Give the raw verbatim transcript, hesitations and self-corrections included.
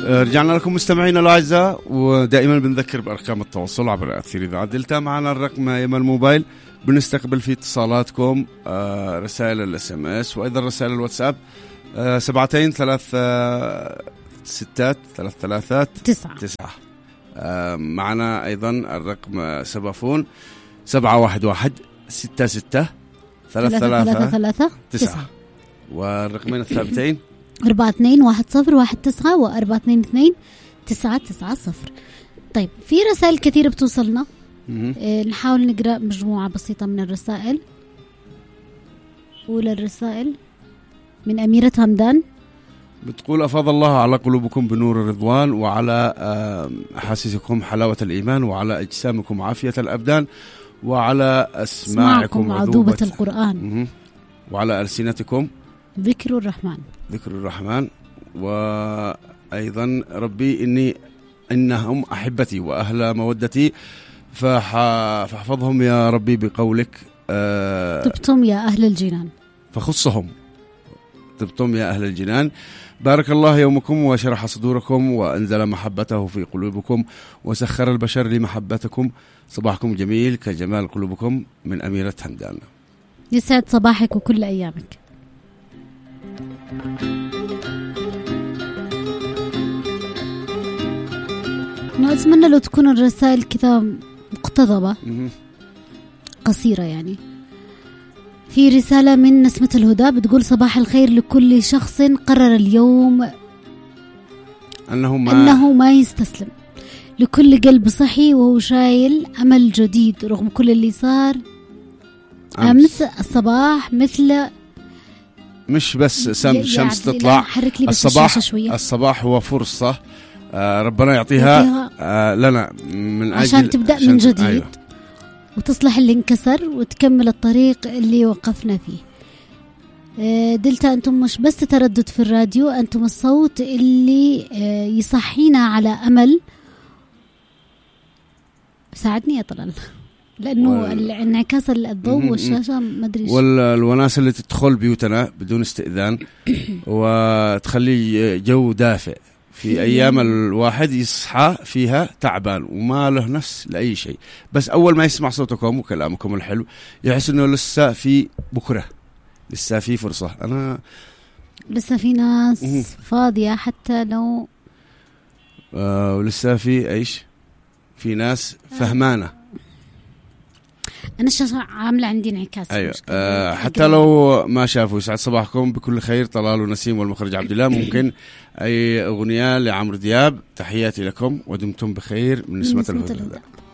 رجعنا لكم مستمعينا الاعزاء، ودائما بنذكر بارقام التواصل عبر اثير اذاعه دلتا. معنا الرقم يما الموبايل، بنستقبل فيه اتصالاتكم، رسائل الاس ام اس وايضا رسائل الواتساب. سبعتين ثلاث ستات ثلاث ثلاثات تسعة تسعة. معنا ايضا الرقم سبافون سبعة واحد واحد ستة ستة ثلاث ثلاثة ثلاثة تسعة، والرقمين الثابتين أربعة اثنين واحد صفر واحد تسعة وأربعة اثنين اثنين تسعة تسعة صفر. طيب في رسائل كثيرة بتوصلنا، اه نحاول نقرأ مجموعة بسيطة من الرسائل. أولى الرسائل من أميرة همدان، بتقول: أفاض الله على قلوبكم بنور الرضوان، وعلى أحاسيسكم حلاوة الإيمان، وعلى أجسامكم عافية الأبدان، وعلى أسماعكم عذوبة القرآن، وعلى ألسنتكم ذكر الرحمن ذكر الرحمن. وأيضا ربي إني إنهم أحبتي وأهل مودتي فاحفظهم يا ربي بقولك. آه تبتم يا أهل الجنان فخصهم، تبتم يا أهل الجنان. بارك الله يومكم وشرح صدوركم وأنزل محبته في قلوبكم وسخر البشر لمحبتكم. صباحكم جميل كجمال قلوبكم. من أميرة همدان. يسعد صباحك وكل أيامك. أتمنى لو تكون الرسائل كذا مقتضبة قصيرة يعني. في رسالة من نسمة الهدى بتقول: صباح الخير لكل شخص قرر اليوم أنه ما, أنه ما يستسلم، لكل قلب صحي وهو شايل أمل جديد رغم كل اللي صار أمس. الصباح مثل مش بس شمس تطلع، الصباح الصباح هو فرصة آه ربنا يعطيها, يعطيها آه لنا من أجل عشان تبدأ من جديد. أيوه. وتصلح اللي انكسر وتكمل الطريق اللي وقفنا فيه. آه دلتا أنتم مش بس تردد في الراديو، أنتم الصوت اللي آه يصحينا على أمل. ساعدني يا طلال لأنه وال... انعكاس الضوء والشاشة ما أدري إيش، والوناس اللي تدخل بيوتنا بدون استئذان وتخلي جو دافئ في أيام الواحد يصحى فيها تعبان وما له نفس لأي شيء، بس أول ما يسمع صوتكم وكلامكم الحلو يحس إنه لسه في بكرة، لسه في فرصة. أنا لسه في ناس فاضية حتى لو آه ولسه في إيش في ناس فهمانة. أنا الشاشة عاملة عندي انعكاس. أيوة. آه حتى لو ما شافوا. يسعد صباحكم بكل خير. طلال ونسيم والمخرج عبد الله. ممكن أي أغنية لعمرو دياب. تحياتي لكم ودمتم بخير من نسمة الهدى.